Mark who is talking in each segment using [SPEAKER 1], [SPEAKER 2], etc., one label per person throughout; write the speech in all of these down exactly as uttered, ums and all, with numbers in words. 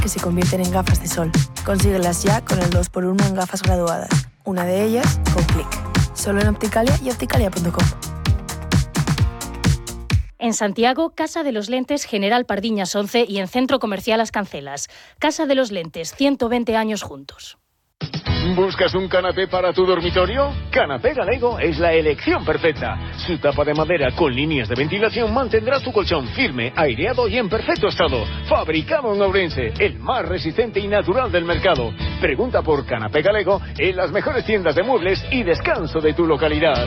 [SPEAKER 1] que se convierten en gafas de sol. Consíguelas ya con el dos por uno en gafas graduadas. Una de ellas con Click. Solo en Opticalia y opticalia punto com.
[SPEAKER 2] En Santiago, Casa de los Lentes General Pardiñas once y en Centro Comercial Las Cancelas. Casa de los Lentes, ciento veinte años juntos.
[SPEAKER 3] ¿Buscas un canapé para tu dormitorio? Canapé Galego es la elección perfecta. Su tapa de madera con líneas de ventilación mantendrá tu colchón firme, aireado y en perfecto estado. Fabricado en Ourense, el más resistente y natural del mercado. Pregunta por Canapé Galego en las mejores tiendas de muebles y descanso de tu localidad.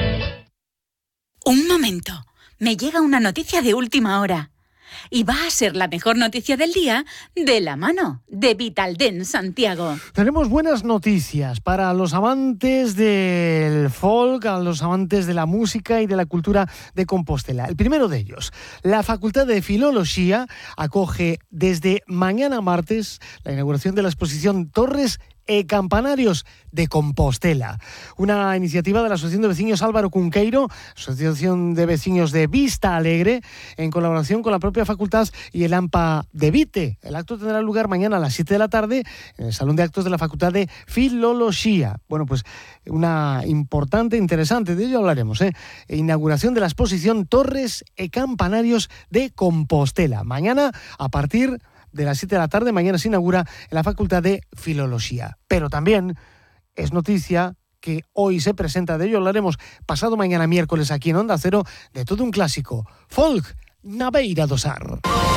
[SPEAKER 4] Un momento. Me llega una noticia de última hora. Y va a ser la mejor noticia del día de la mano de Vitaldent Santiago.
[SPEAKER 5] Tenemos buenas noticias para los amantes del folk, a los amantes de la música y de la cultura de Compostela. El primero de ellos, la Facultad de Filología acoge desde mañana martes la inauguración de la exposición Torres e Campanarios de Compostela, una iniciativa de la Asociación de Vecinos Álvaro Cunqueiro, Asociación de Vecinos de Vista Alegre, en colaboración con la propia facultad y el AMPA de Vite. El acto tendrá lugar mañana a las siete de la tarde en el Salón de Actos de la Facultad de Filología. Bueno, pues una importante, interesante, de ello hablaremos, ¿eh? Inauguración de la exposición Torres e Campanarios de Compostela. Mañana a partir de las siete de la tarde, mañana se inaugura en la Facultad de Filología. Pero también es noticia que hoy se presenta, de ello hablaremos pasado mañana miércoles aquí en Onda Cero, de todo un clásico, folk, na beira do Sar.